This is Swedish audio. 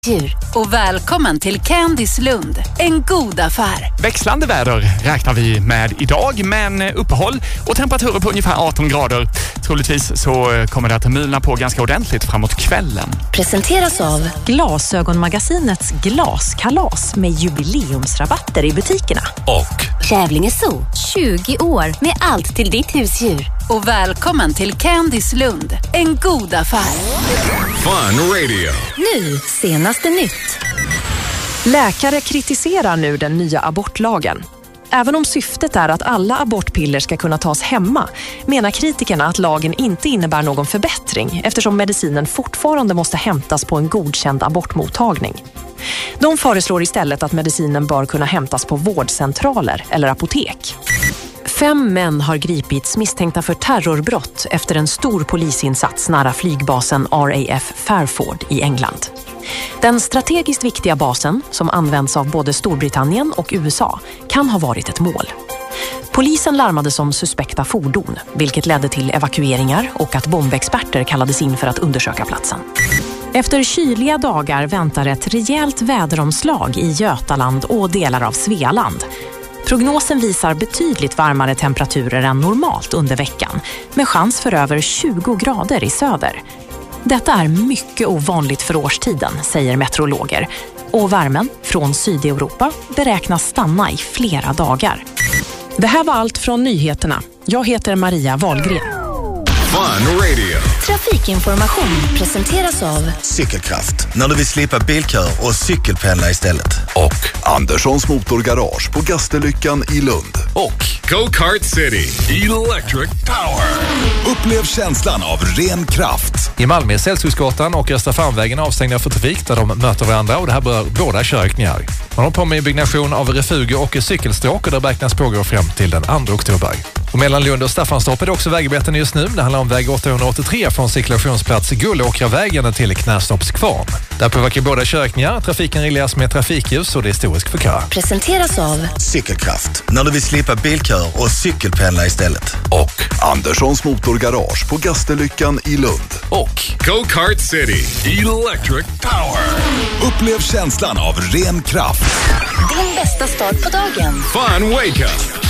Djur. Och välkommen till Candys Lund, en god affär. Växlande väder räknar vi med idag, men uppehåll och temperaturer på ungefär 18 grader. Troligtvis så kommer det att mylna på ganska ordentligt framåt kvällen. Presenteras av Glasögonmagasinets glaskalas med jubileumsrabatter i butikerna. Och Kävlinge Zoo, 20 år med allt till ditt husdjur. Och välkommen till Candys Lund, en god affär. Fun Radio. Nu, senaste nytt. Läkare kritiserar nu den nya abortlagen. Även om syftet är att alla abortpiller ska kunna tas hemma menar kritikerna att lagen inte innebär någon förbättring eftersom medicinen fortfarande måste hämtas på en godkänd abortmottagning. De föreslår istället att medicinen bör kunna hämtas på vårdcentraler eller apotek. 5 män har gripits misstänkta för terrorbrott efter en stor polisinsats nära flygbasen RAF Fairford i England. Den strategiskt viktiga basen, som används av både Storbritannien och USA, kan ha varit ett mål. Polisen larmades om suspekta fordon, vilket ledde till evakueringar och att bombexperter kallades in för att undersöka platsen. Efter kyliga dagar väntar ett rejält väderomslag i Götaland och delar av Svealand. Prognosen visar betydligt varmare temperaturer än normalt under veckan, med chans för över 20 grader i söder. Detta är mycket ovanligt för årstiden, säger meteorologer. Och värmen från Sydeuropa beräknas stanna i flera dagar. Det här var allt från nyheterna. Jag heter Maria Wahlgren. Fun Radio. Trafikinformation presenteras av Cykelkraft, när du vill slippa bilkör och cykelpendla istället. Och Anderssons motorgarage på Gasterlyckan i Lund. Och Go-Kart City Electric Power. Upplev känslan av ren kraft. I Malmö är Celsiusgatan och Östra Farmvägen avstängda för trafik där de möter varandra och det här bör båda körriktningar. Man har på med byggnation av refuger och cykelstråk och där beräknas pågå fram till den 2 oktober. Och mellan Lund och Staffanstorp är det också vägarbeten just nu. Det handlar om väg 883 från cirkulationsplats Gullåkravägen till Knästorps kvarn. Där påverkar båda körriktningar. Trafiken regleras med trafikljus och det är historisk för kö. presenteras av Cykelkraft, när du vill slippa bilkör och cykelpendla istället. Och Anderssons motorgarage på Gasterlyckan i Lund. Och Go-Kart City Electric Power. Upplev känslan av ren kraft. din bästa start på dagen. Fun Wake Up.